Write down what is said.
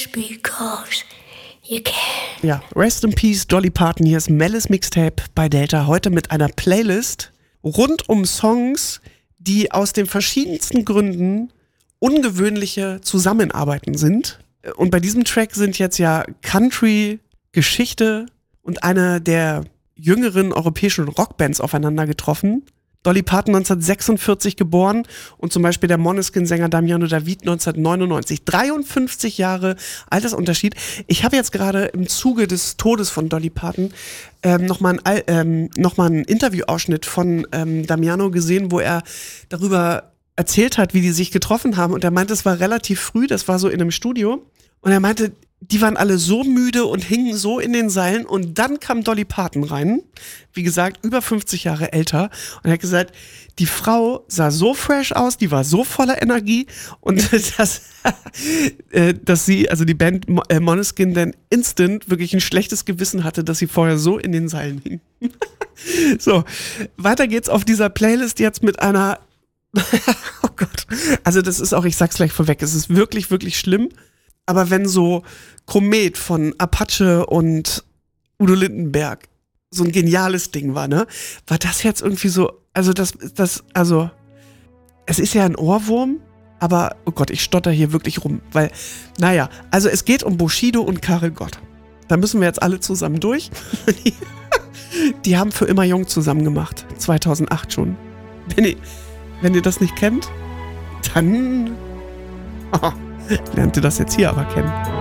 Because you can. Ja, Rest in Peace, Dolly Parton. Hier ist Melis Mixtape bei Delta. Heute mit einer Playlist rund um Songs, die aus den verschiedensten Gründen ungewöhnliche Zusammenarbeiten sind. Und bei diesem Track sind jetzt ja Country, Geschichte und eine der jüngeren europäischen Rockbands aufeinander getroffen. Dolly Parton 1946 geboren und zum Beispiel der Måneskin-Sänger Damiano David 1999. 53 Jahre Altersunterschied. Ich habe jetzt gerade im Zuge des Todes von Dolly Parton nochmal einen Interviewausschnitt von Damiano gesehen, wo er darüber erzählt hat, wie die sich getroffen haben. Und er meinte, es war relativ früh, das war so in einem Studio. Und er meinte, die waren alle so müde und hingen so in den Seilen und dann kam Dolly Parton rein, wie gesagt, über 50 Jahre älter und er hat gesagt, die Frau sah so fresh aus, die war so voller Energie und dass sie, also die Band Måneskin dann instant wirklich ein schlechtes Gewissen hatte, dass sie vorher so in den Seilen hing. So, weiter geht's auf dieser Playlist jetzt mit einer, oh Gott, also das ist auch, ich sag's gleich vorweg, es ist wirklich, wirklich schlimm. Aber wenn so Komet von Apache und Udo Lindenberg so ein geniales Ding war, ne? War das jetzt irgendwie so, also es ist ja ein Ohrwurm, aber, oh Gott, ich stotter hier wirklich rum, weil, naja, also es geht um Bushido und Karel Gott. Da müssen wir jetzt alle zusammen durch. Die haben für immer jung zusammen gemacht, 2008 schon. Wenn ihr das nicht kennt, dann lernt ihr das jetzt hier aber kennen.